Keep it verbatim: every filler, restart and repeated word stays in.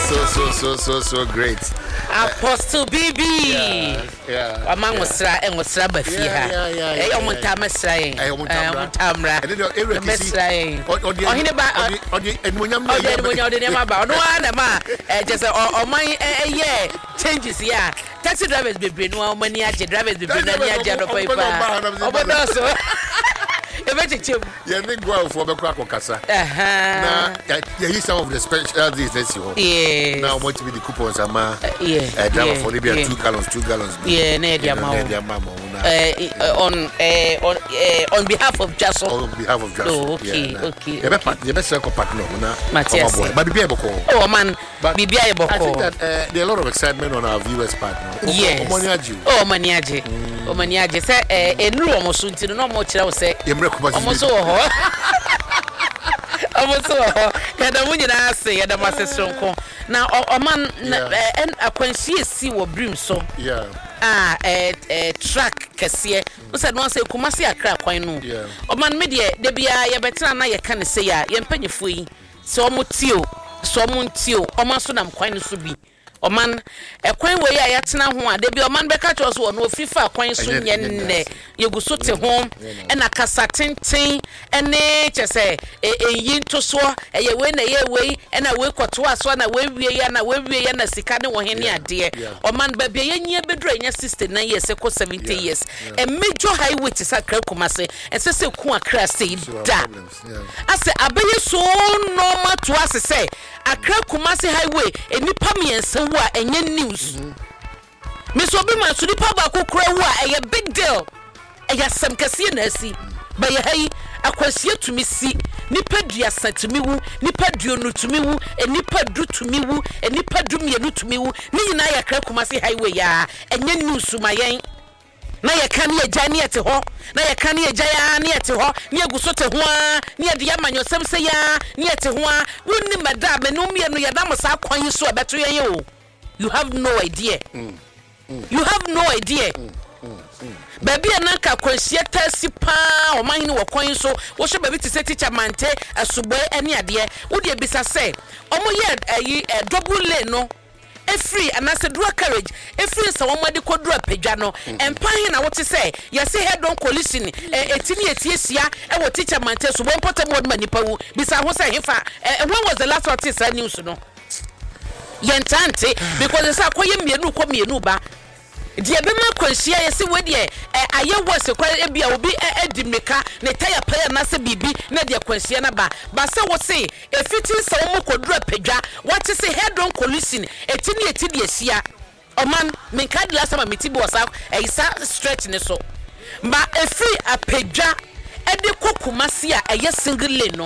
so so so so so great. Apostle B B. Yeah. Yeah. Among us, and was Rabba Fia. Yeah, yeah, yeah. I want Tamasray. I want Tamra. I didn't know everything. Or the Hinaba, or the and when you're the name about no one, ma, just or my yeah, changes, yeah. Taxi drivers be bring one money at your drivers be bring a general paper. Also, yeah, they go for the crack of Casa. Now, yeah, he's some of the specialties that you want. Yeah. Now, what to be the coupons, Ama? Yeah. A driver for maybe two gallons, two gallons. Yeah, Nadia Mama. On on behalf of Jasso. On behalf of Jasso. Oh, okay, okay. The best circle partner, Matthias. But be able to. Oh, man, be able I think that there are a lot of excitement on our viewers' part now. Yes. Oh, Maniaji. Oh, Maniaji. Say, a new almost soon to no more child say. Almost so. Almost so. Kada munyi na say ada masesonko. Na o man and akwansi esi wo brim so. Yeah. Ah eh eh track kese. No said no say Kumasi Accra kwan no. O man me de de bia ye betena na ye kan say ya ye mpanyefo yi. So omo tio, so omo ntio, omo so nam kwan so bi. Oman ekwan we ya yatena ho a de bi oman beka cho so no fifa kwan so nye ne yeguso te ho e na kasa tenten ene chese enyi nto so eye we na ye we e na we kwoto aso na we wie ya na we wie ya na sika ne wo hene ade oman ba bia yenye bedro enya sixty-nine years ko seventy years e major highway ti sakra kumase e se se ku akra say da ase abeye so normal to ase say akra kumase highway enipa miense wa enye news me so be man so di pa ba kokora wa eye big deal eye sam kase na asi ba ye hai akwasie tumi si nipa dua satumi wu nipa duo no tumi wu enipa du tumi wu enipa du mienu tumi wu ni nyina ya kra kumase highway ya enye news ma yen na ye kan ye gya ne ete ho na ye kan ye gya ya ne ete ho ne eguso te ho a ne de ya manyosem se ya ne ete ho a wonni madam no mienu ya dam sa kwan yi so abeto ye o. You have no idea. Mm. Mm. You have no idea. Mm. Mm. Mm. Baby anaka kwansia tasi pa o man ni wo kwan so wo hwe baby ti se teacher mante asugbe ani ade wo de bisa se omo ye ayi double lane no efree anase dua carriage efree sa wo made kodura pedwa no empan na wo te se ye se head on collision etini etiesia e wo teacher mante so bo mpotem wo manipa wu bisa ho se hefa when was the last one this news no yentante because say akoye mienu ko mienu ba die be ma kwanhia ye se we de aye wo se kwa e bia obi edi meka ne tire player na se bibi na de kwanhia na ba ba se wo se efiti se wo kodura pedwa what say head on collision etini etidi esia oman menka de last time metibi was e sa stretch ne so ba efri apedwa e de kokumase a eye single lane no